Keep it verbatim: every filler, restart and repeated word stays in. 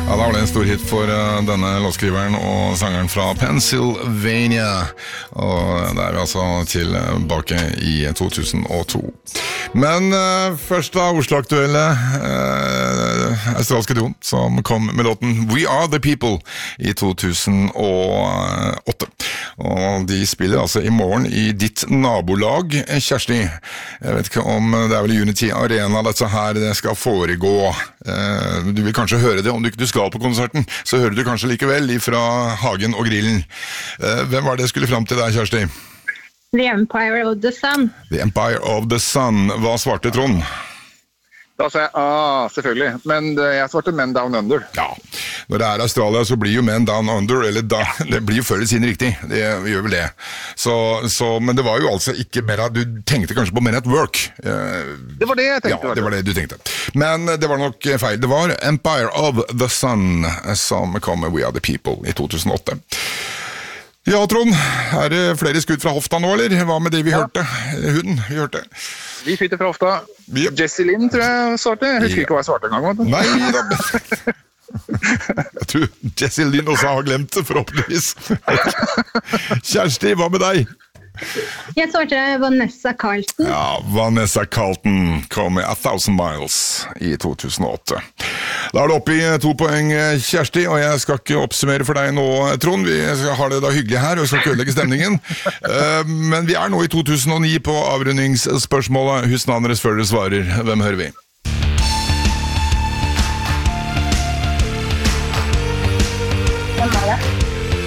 Ja, da var det en stor hit for uh, denne låtskriveren og sangeren fra Pennsylvania. Og det er vi altså tilbake i to tusen og to. Men uh, først da Oslo-aktuelle uh, australske duoen som kom med låten We Are The People i to tusen og åtte. Og de spiller altså i morgen i ditt nabolag, Kjersti. Jeg vet ikke om det er vel Unity Arena dette her det skal foregå. Uh, du vil kanskje høre det om du ikke du skal på konserten, så hører du kanskje likevel fra Hagen og Grillen. Uh, hvem var det jeg skulle frem til deg, Kjersti? The Empire of the Sun. The Empire of the Sun. Hva svarte Trond? Da sa jeg, ah, selvfølgelig, men jeg svarte Men Down Under. Ja, når det er Australia så blir jo Men Down Under, eller da, det blir jo før eller siden riktig, det gjør vel det. Så, så, men det var jo altså ikke mer at, du tenkte kanskje på Men at Work. Det var det jeg tenkte. Ja, det var det du tenkte. Men det var nok feil. Det var Empire of the Sun som kom med We Are The People i to tusen og åtte. Ja, Trond, er det flere skudd fra hofta nå, eller? Hva med det vi ja. hørte? Huden, vi hørte. Vi skyter fra hofta. Vi... Jessie Lynn, tror jeg svarte. Jeg husker ja. ikke hva jeg svarte en gang. Nei, da... Jeg tror Jessie Lynn også har glemt det, forhåpentligvis. Kjersti, hva med deg? Jeg svarte Vanessa Carlton. Ja, Vanessa Carlton kom med A Thousand Miles i to tusen og åtte. Da er det oppe i to poeng, Kjersti, og jeg skal ikke oppsummere for deg nå, Trond. Vi har det da hyggelig her, og jeg skal ikke ødelegge stemningen. Men vi er nå i to tusen og ni på avrundingsspørsmålet. Husk navnet deres før dere svarer. Hvem hører vi?